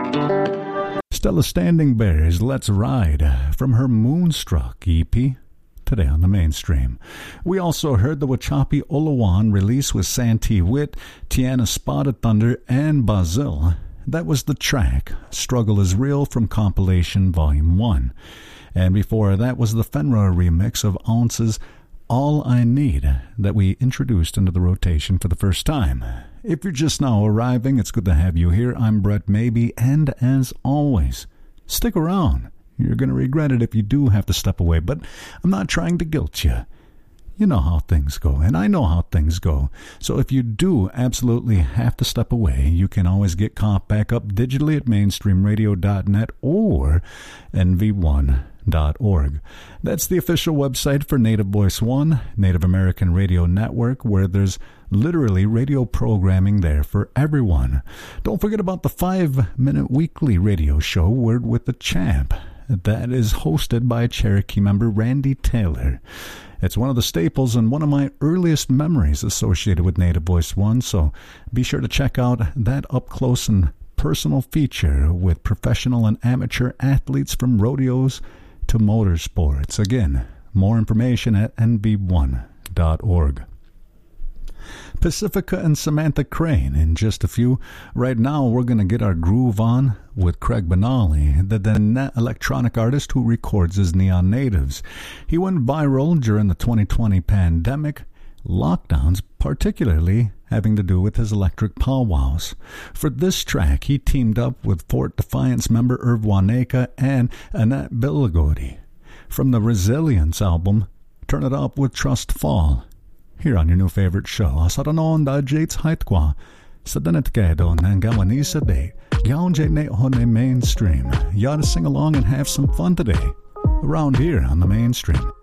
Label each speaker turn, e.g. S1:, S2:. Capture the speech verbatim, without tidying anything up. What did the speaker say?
S1: Stella Standing Bear's Let's Ride from her Moonstruck E P, today on the mainstream. We also heard the Wachapi Olawan release with Santee Witt, Tiana Spotted Thunder, and Bazil. That was the track Struggle Is Real from compilation Volume one. And before that was the Fenra remix of Ounce's All I Need that we introduced into the rotation for the first time. If you're just now arriving, it's good to have you here. I'm Brett Maybe, and as always, stick around. You're going to regret it if you do have to step away, but I'm not trying to guilt you. You know how things go, and I know how things go. So if you do absolutely have to step away, you can always get caught back up digitally at mainstream radio dot net or N V one dot org. That's the official website for Native Voice One, Native American Radio Network, where there's literally radio programming there for everyone. Don't forget about the five-minute weekly radio show, Word with the Champ. That is hosted by Cherokee member Randy Taylor. It's one of the staples and one of my earliest memories associated with Native Voice One, so be sure to check out that up-close and personal feature with professional and amateur athletes from rodeos to motorsports. Again, more information at N V one dot org. Pacifica and Samantha Crane in just a few. Right now, we're going to get our groove on with Craig Benally, the Danette electronic artist who records as Neon Natives. He went viral during the twenty twenty pandemic, lockdowns particularly having to do with his electric powwows. For this track, he teamed up with Fort Defiance member Irv Waneka and Annette Billigodi. From the Resilience album, Turn It Up with Trust Fall. Here on your new favorite show, Asaranon da Jates Haitkwa, sa Danetkedo Nangawanisa Day, Gaunje Ne Hone Mainstream. You ought to sing along and have some fun today, around here on the mainstream.